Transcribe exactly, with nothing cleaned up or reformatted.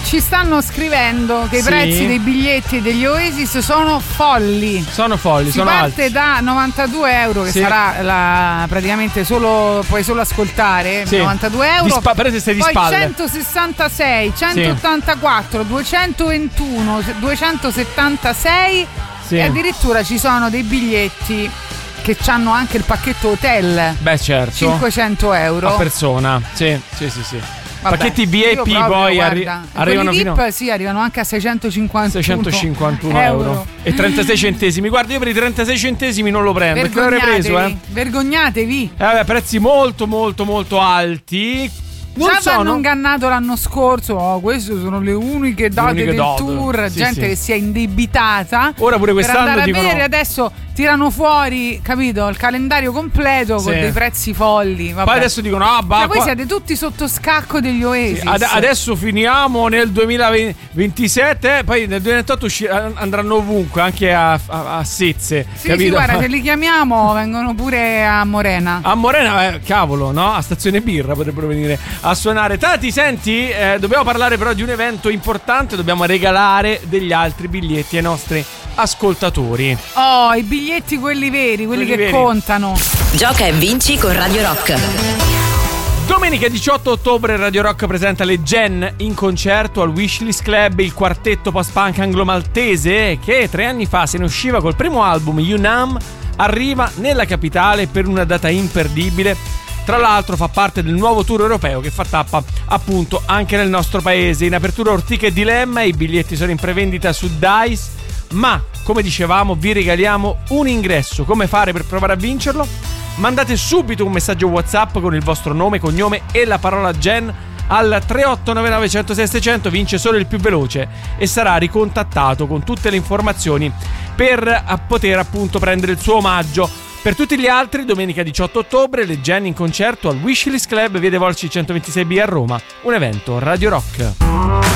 ci stanno scrivendo che Sì. i prezzi dei biglietti degli Oasis sono folli. Sono folli, Si sono parte alti. da novantadue euro, che Sì. sarà la, praticamente solo, puoi solo ascoltare, Sì. novantadue euro. Di spa- però se stai di poi spalle. centosessantasei, centottantaquattro, duecentoventuno, duecentosettantasei Sì. e addirittura ci sono dei biglietti che hanno anche il pacchetto hotel. Beh, certo. cinquecento euro A persona. Sì, sì, sì, sì. Vabbè, Pacchetti V I io P proprio, poi arri- guarda, arrivano quelli fino V I P sì, arrivano anche a seicentocinquantuno seicentocinquantuno euro e trentasei centesimi. Guarda, io per i trentasei centesimi non lo prendo. Che l'avrei preso, eh? Vergognatevi. Eh, vabbè, prezzi molto, molto, molto alti. Non Già sono hanno ingannato l'anno scorso. Oh, queste sono le uniche date uniche del date. tour. Sì, gente sì. che si è indebitata. Ora pure quest'anno per andare dicono- a vedere. Adesso tirano fuori, capito, il calendario completo Sì. con dei prezzi folli. Vabbè. Poi adesso dicono: ah, bah, Ma voi qua- siete tutti sotto scacco degli Oasis. Ad- adesso finiamo nel duemilaventisette, eh, poi nel duemilaventotto usci- andranno ovunque, anche a, a, a Sezze. Sì, capito? sì, guarda, se li chiamiamo vengono pure a Morena. A Morena, eh, cavolo, no? A Stazione Birra potrebbero venire a suonare. Tati, senti, eh, dobbiamo parlare però di un evento importante. Dobbiamo regalare degli altri biglietti ai nostri ascoltatori. Oh, i biglietti quelli veri, quelli, Quelli che veri. contano. Gioca e vinci con Radio Rock. Domenica diciotto ottobre Radio Rock presenta le Gen in concerto al Wishlist Club, il quartetto post-punk anglo-maltese che tre anni fa se ne usciva col primo album You Numb, arriva nella capitale per una data imperdibile. Tra l'altro fa parte del nuovo tour europeo che fa tappa appunto anche nel nostro paese. In apertura Ortica e Dilemma, i biglietti sono in prevendita su Dice, ma come dicevamo vi regaliamo un ingresso. Come fare per provare a vincerlo? Mandate subito un messaggio WhatsApp con il vostro nome, cognome e la parola Gen al tre otto nove nove zero zero sei sei zero zero. Vince solo il più veloce e sarà ricontattato con tutte le informazioni per poter appunto prendere il suo omaggio. Per tutti gli altri, domenica diciotto ottobre, le Gen in concerto al Wishlist Club, via dei Volsci centoventisei B a Roma, un evento Radio Rock.